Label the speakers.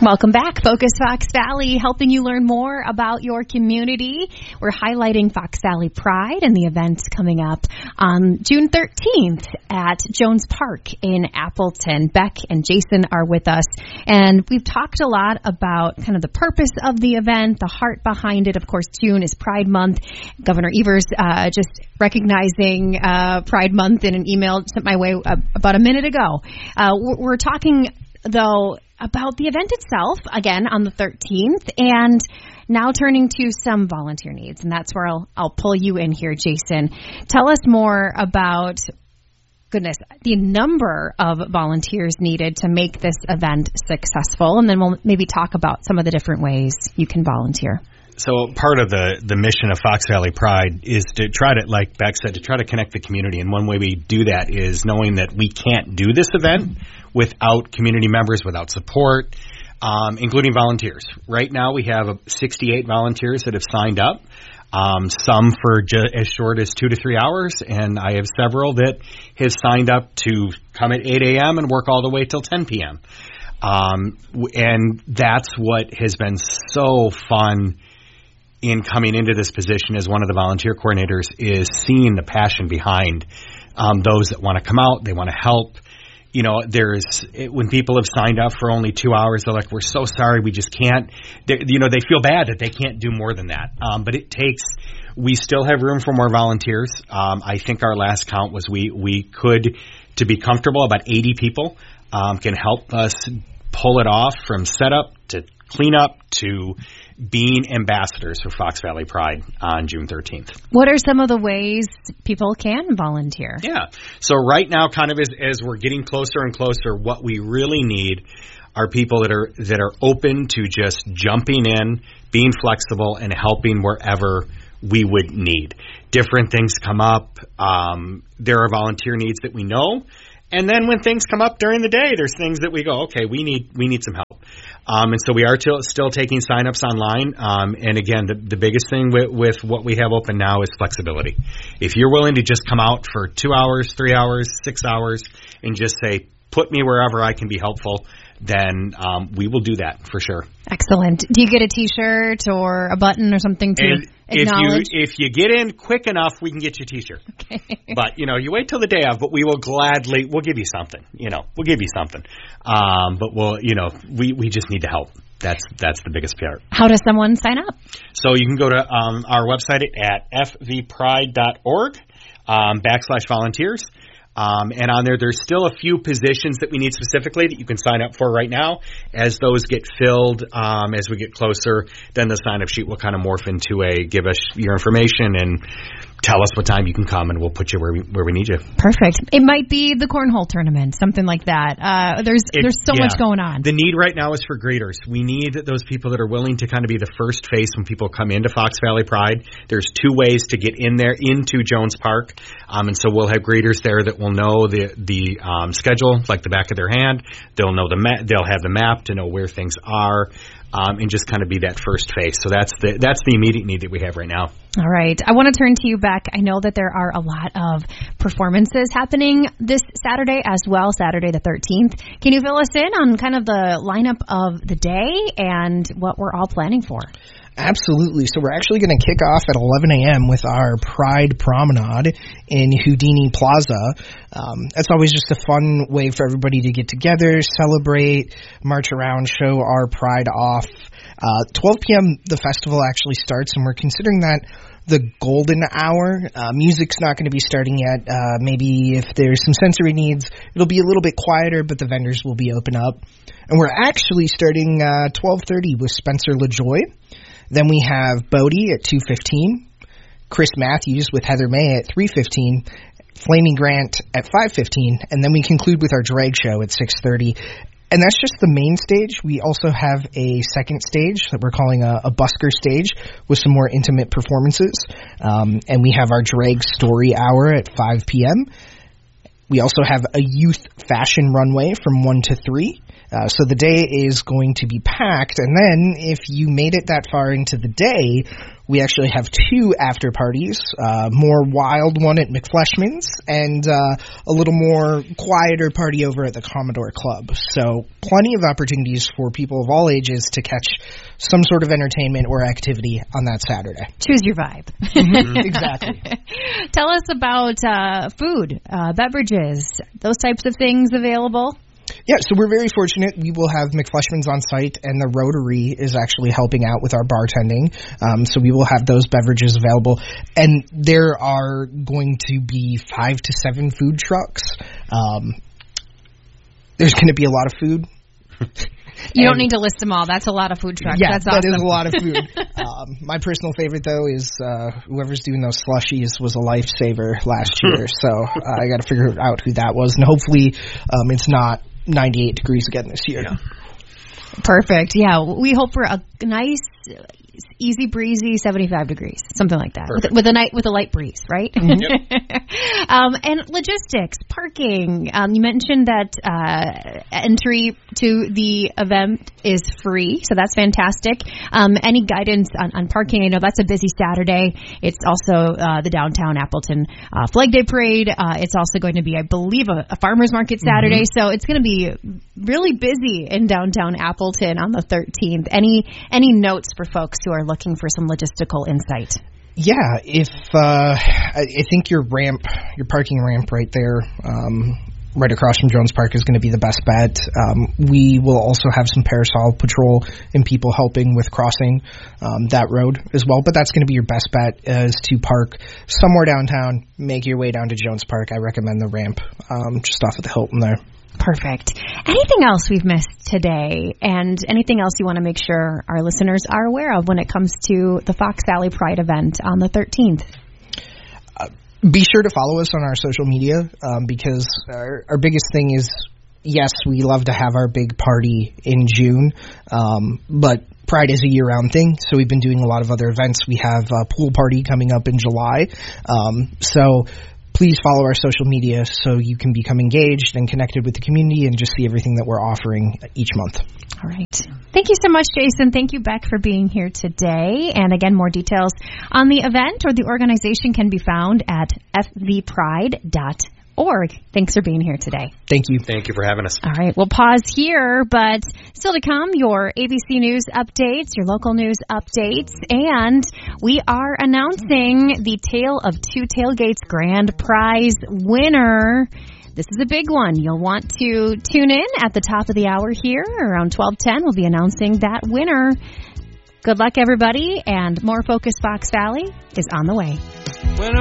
Speaker 1: Welcome back. Focus Fox Valley, helping you learn more about your community. We're highlighting Fox Valley Pride and the events coming up on June 13th at Jones Park in Appleton. Beck and Jason are with us, and we've talked a lot about kind of the purpose of the event, the heart behind it. Of course, June is Pride Month. Governor Evers just recognizing Pride Month in an email sent my way about a minute ago. We're talking, though, about the event itself, again, on the 13th, and now turning to some volunteer needs. And that's where I'll pull you in here, Jason. Tell us more about, the number of volunteers needed to make this event successful. And then we'll maybe talk about some of the different ways you can volunteer.
Speaker 2: So part of the mission of Fox Valley Pride is to try to, like Beck said, to try to connect the community. And one way we do that is knowing that we can't do this event without community members, without support, including volunteers. Right now we have 68 volunteers that have signed up, some for as short as 2 to 3 hours, and I have several that have signed up to come at 8 a.m. and work all the way till 10 p.m. And that's what has been so fun in coming into this position as one of the volunteer coordinators, is seeing the passion behind those that want to come out, they want to help. You know, when people have signed up for only 2 hours, they're like, we're so sorry, we just can't. They feel bad that they can't do more than that. But we still have room for more volunteers. I think our last count was we could, to be comfortable, about 80 people can help us pull it off, from setup to cleanup to being ambassadors for Fox Valley Pride on June 13th. What are some of the ways people can volunteer? Yeah. So right now, kind of as we're getting closer and closer, what we really need are people that are open to just jumping in, being flexible, and helping wherever we would need. Different things come up. There are volunteer needs that we know. And then when things come up during the day, there's things that we go, okay, we need some help. And so we are still taking signups online. And again, the biggest thing with what we have open now is flexibility. If you're willing to just come out for 2 hours, 3 hours, 6 hours, and just say, put me wherever I can be helpful, then we will do that for sure. Excellent. Do you get a T-shirt or a button or something to acknowledge? If you get in quick enough, we can get you a T-shirt. Okay. But, you wait till the day of, but we'll give you something. We'll give you something. But we just need to help. That's the biggest part. How does someone sign up? So you can go to our website at fvpride.org /volunteers. And on there's still a few positions that we need specifically that you can sign up for right now. As those get filled, as we get closer, then the sign-up sheet will kind of morph into give us your information and tell us what time you can come, and we'll put you where we need you. Perfect. It might be the cornhole tournament, something like that. There's so much going on. The need right now is for greeters. We need those people that are willing to kind of be the first face when people come into Fox Valley Pride. There's 2 ways to get in there into Jones Park, and so we'll have greeters there that will know the schedule like the back of their hand. They'll know they'll have the map to know where things are. And just kind of be that first face. So that's the immediate need that we have right now. All right. I want to turn to you, Beck. I know that there are a lot of performances happening this Saturday as well, Saturday the 13th. Can you fill us in on kind of the lineup of the day and what we're all planning for?
Speaker 3: Absolutely. So we're actually going to kick off at 11 a.m. with our Pride Promenade in Houdini Plaza. That's always just a fun way for everybody to get together, celebrate, march around, show our pride off. 12 p.m. the festival actually starts, and we're considering that the golden hour. Music's not going to be starting yet. Maybe if there's some sensory needs, it'll be a little bit quieter, but the vendors will be open up. And we're actually starting 12:30 with Spencer LaJoy. Then we have Bodie at 2:15, Chris Matthews with Heather May at 3:15, Flaming Grant at 5:15, and then we conclude with our drag show at 6:30. And that's just the main stage. We also have a second stage that we're calling a busker stage with some more intimate performances. And we have our drag story hour at 5 p.m. We also have a youth fashion runway from 1 to 3. So the day is going to be packed, and then if you made it that far into the day, we actually have 2 after parties, more wild one at McFleshman's and a little more quieter party over at the Commodore Club. So plenty of opportunities for people of all ages to catch some sort of entertainment or activity on that Saturday.
Speaker 1: Choose your vibe.
Speaker 3: Exactly.
Speaker 1: Tell us about food, beverages, those types of things available.
Speaker 3: Yeah, so we're very fortunate. We will have McFleshman's on site, and the Rotary is actually helping out with our bartending. So we will have those beverages available. And there are going to be 5 to 7 food trucks. There's going to be a lot of food.
Speaker 1: You don't need to list them all. That's a lot of food trucks.
Speaker 3: Yeah,
Speaker 1: that's awesome.
Speaker 3: That is a lot of food. My personal favorite, though, is whoever's doing those slushies was a lifesaver last year. So I got to figure out who that was. And hopefully it's not 98 degrees again this year.
Speaker 2: Yeah.
Speaker 1: Perfect. Yeah, we hope for a nice, easy breezy 75 degrees, something like that, with a light breeze, right?
Speaker 2: Yep.
Speaker 1: And logistics, parking. You mentioned that entry to the event is free, so that's fantastic. Any guidance on parking? I know that's a busy Saturday. It's also the downtown Appleton Flag Day Parade. It's also going to be, I believe, a farmers market Saturday. So it's going to be really busy in downtown Appleton on the 13th. Any notes for folks who are looking for some logistical insight?
Speaker 3: Yeah, if I think your parking ramp right there, right across from Jones Park, is going to be the best bet. We will also have some parasol patrol and people helping with crossing that road as well. But that's going to be your best bet, is to park somewhere downtown, make your way down to Jones Park. I recommend the ramp just off of the Hilton there.
Speaker 1: Perfect. Anything else we've missed today, and anything else you want to make sure our listeners are aware of when it comes to the Fox Valley Pride event on the 13th?
Speaker 3: Be sure to follow us on our social media because our biggest thing is, yes, we love to have our big party in June, but Pride is a year-round thing, so we've been doing a lot of other events. We have a pool party coming up in July, so please follow our social media so you can become engaged and connected with the community and just see everything that we're offering each month.
Speaker 1: All right. Thank you so much, Jason. Thank you, Beck, for being here today. And again, more details on the event or the organization can be found at fvpride.org. Thanks for being here today.
Speaker 3: Thank you.
Speaker 2: Thank you for having us.
Speaker 1: All right, we'll pause here, but still to come, your ABC News updates, your local news updates, and we are announcing the Tale of Two Tailgates Grand Prize winner. This is a big one. You'll want to tune in at the top of the hour here. Around 12:10, we'll be announcing that winner. Good luck, everybody, and more Focus Fox Valley is on the way.